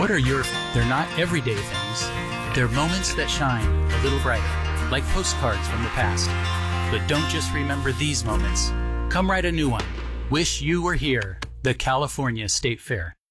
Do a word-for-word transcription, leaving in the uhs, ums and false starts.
What are your... They're not everyday things. They're moments that shine a little brighter, like postcards from the past. But don't just remember these moments. Come write a new one. Wish you were here. The California State Fair.